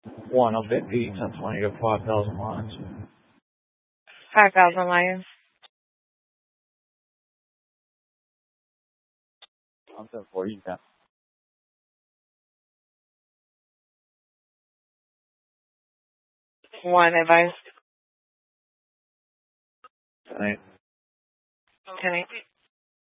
One of it be 1020 to 5,000 lines. 5,000 lines. I'm 1040, you can. One advice. 10 10